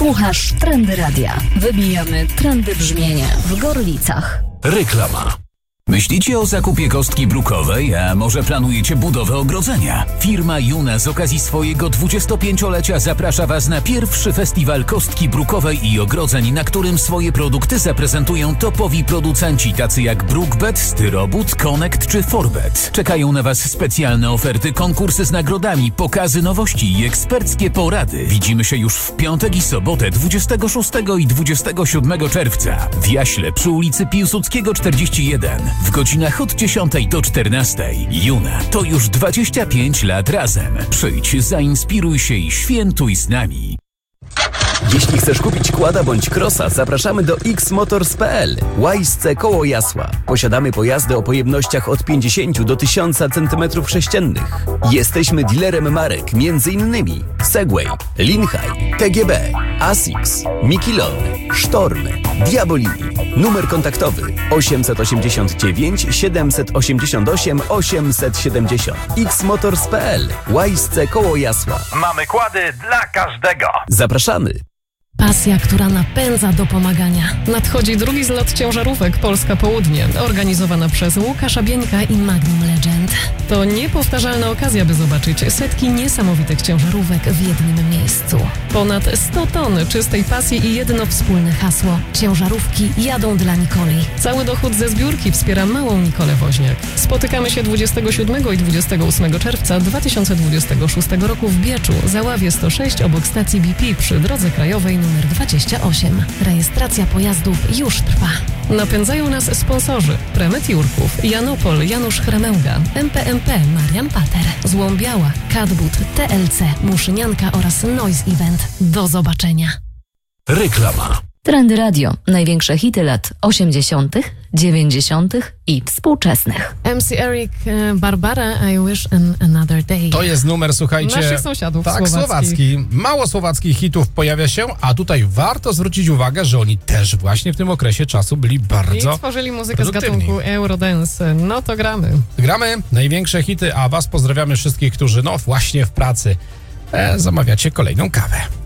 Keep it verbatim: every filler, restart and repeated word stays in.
Słuchasz Trendy Radia. Wybijamy trendy brzmienia w Gorlicach. Reklama. Myślicie o zakupie kostki brukowej, a może planujecie budowę ogrodzenia? Firma Juna z okazji swojego dwudziestopięciolecia zaprasza Was na pierwszy festiwal kostki brukowej i ogrodzeń, na którym swoje produkty zaprezentują topowi producenci tacy jak Brookbet, Styrobud, Connect czy Forbet. Czekają na Was specjalne oferty, konkursy z nagrodami, pokazy nowości i eksperckie porady. Widzimy się już w piątek i sobotę dwudziestego szóstego i dwudziestego siódmego czerwca w Jaśle przy ulicy Piłsudskiego czterdzieści jeden. W godzinach od dziesiątej do czternastej. Juna to już dwadzieścia pięć lat razem. Przyjdź, zainspiruj się i świętuj z nami. Jeśli chcesz kupić quada bądź crossa, zapraszamy do x motors kropka p l. Łajsce koło Jasła. Posiadamy pojazdy o pojemnościach od pięćdziesięciu do tysiąca centymetrów sześciennych. Jesteśmy dealerem marek m.in. Segway, Linhai, T G B, Asics, Mikilon, Sztorm, Diabolini. Numer kontaktowy osiemset osiemdziesiąt dziewięć siedemset osiemdziesiąt osiem osiemset siedemdziesiąt. x motors kropka p l. Łajsce koło Jasła. Mamy kłady dla każdego. Zapraszamy. Pasja, która napędza do pomagania. Nadchodzi drugi zlot ciężarówek Polska Południe, organizowana przez Łukasza Bieńka i Magnum Legend. To niepowtarzalna okazja, by zobaczyć setki niesamowitych ciężarówek w jednym miejscu. Ponad sto ton czystej pasji i jedno wspólne hasło. Ciężarówki jadą dla Nikoli. Cały dochód ze zbiórki wspiera małą Nikolę Woźniak. Spotykamy się dwudziestego siódmego i dwudziestego ósmego czerwca dwa tysiące dwudziestego szóstego roku w Bieczu, Załawie sto sześć obok stacji B P przy drodze krajowej numer dwadzieścia osiem. Rejestracja pojazdów już trwa. Napędzają nas sponsorzy: Premet Jurków, Janopol, Janusz Chremełga, M P M P, Marian Pater, Złombiała, Cadbud, T L C, Muszynianka oraz Noise Event. Do zobaczenia. Reklama. Trendy Radio. Największe hity lat osiemdziesiątych, dziewięćdziesiątych i współczesnych. M C Eric, Barbara, I Wish on Another Day. To jest numer, słuchajcie... Naszych sąsiadów tak, słowacki. Mało słowackich hitów pojawia się, a tutaj warto zwrócić uwagę, że oni też właśnie w tym okresie czasu byli bardzo I tworzyli muzykę z gatunku Eurodance. No to gramy. Gramy największe hity, a Was pozdrawiamy wszystkich, którzy no właśnie w pracy e, zamawiacie kolejną kawę.